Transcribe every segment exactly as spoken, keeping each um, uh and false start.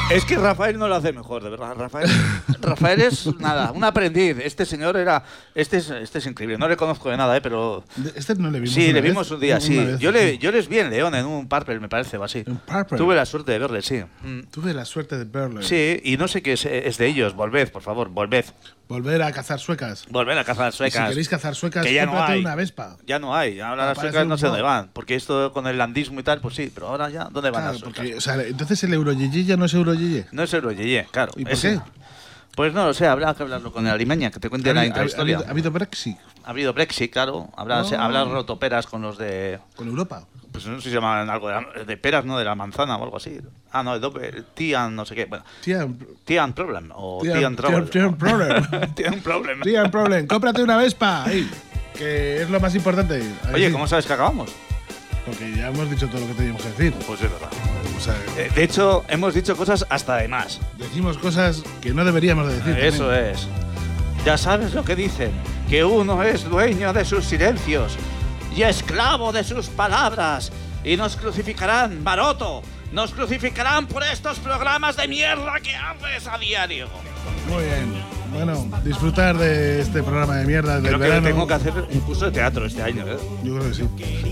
Es que Rafael no lo hace mejor, de verdad. Rafael, Rafael es nada, un aprendiz. Este señor era, este es, este es increíble. No le conozco de nada, ¿eh? Pero este no le vimos. Sí, una le vez, vimos un día, sí. vez, Yo le, sí. yo les vi en León en un Purple, me parece, o así. ¿Un Purple? Tuve la suerte de verle, sí. Mm. Tuve la suerte de verle. Sí, y no sé qué es, es de ellos. Volved, por favor, volved. Volver a cazar suecas. Volver a cazar suecas. Y si queréis cazar suecas, que ya no cómprate hay. una Vespa. Ya no hay. Ahora Ah, las para suecas hacer no un sé dónde blog. van. Porque esto con el landismo y tal, pues sí. Pero ahora ya, ¿dónde van Claro, las suecas? porque, o sea, entonces el Eurogigi ya no es Eurogigi. No es Euroyeye, claro. ¿Y por ese. qué? Pues no lo sé, habrá que hablarlo con el Alimaña, que te cuente Ha, la ha- intrahistoria. ha habido, ha habido Brexit Ha habido Brexit, claro. Habrá, Oh. habrá roto peras con los de. con Europa. Pues no sé si se llaman algo de, de peras, ¿no? De la manzana o algo así. Ah, no, de doble. Tian, no sé qué. Bueno, Tía, Tian Problem. O Tian- Tian Trouble. Tian- Tian Problem. Tian Problem. tía, problem. Cómprate una Vespa. Ahí, que es lo más importante. Ahí Oye, sí, ¿cómo sabes que acabamos? Porque ya hemos dicho todo lo que teníamos que decir. Pues es verdad. O sea, Eh, De hecho, hemos dicho cosas hasta de más. decimos cosas que no deberíamos de decir. Eso también. es. Ya sabes lo que dicen, que uno es dueño de sus silencios y esclavo de sus palabras. Y nos crucificarán, Maroto. Nos crucificarán por estos programas de mierda que haces a diario. Muy bien. Bueno, disfrutar de este programa de mierda del Creo que verano. tengo que hacer un curso de teatro este año, ¿eh? Yo creo que sí.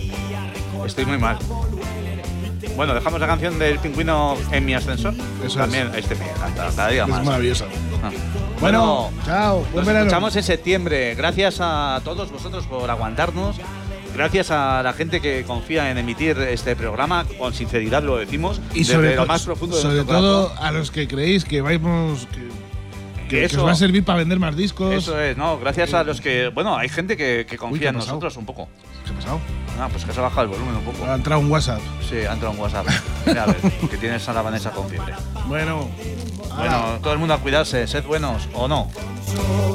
Estoy muy mal. Bueno, dejamos la canción del pingüino en mi ascensor. Eso También, este me encanta, cada día Es más. maravilloso. Ah. Bueno, chao. Buen Nos verano. escuchamos en septiembre. Gracias a todos vosotros por aguantarnos. Gracias a la gente que confía en emitir este programa. Con sinceridad lo decimos. Y desde sobre, lo to- más profundo de sobre nuestro todo corazón. a los que creéis que vamos que, que- que Eso. os va a servir para vender más discos. Eso es, no, gracias a los que. Bueno, hay gente que, que Uy, confía ¿qué ha en pasado? nosotros un poco. ¿Qué ha pasado? Ah, pues que se ha bajado el volumen un poco. Ha entrado un WhatsApp. Sí, ha entrado un WhatsApp. Mira, a ver, que tienes a la Vanessa con fiebre. Bueno. Bueno, todo el mundo a cuidarse, sed buenos o no.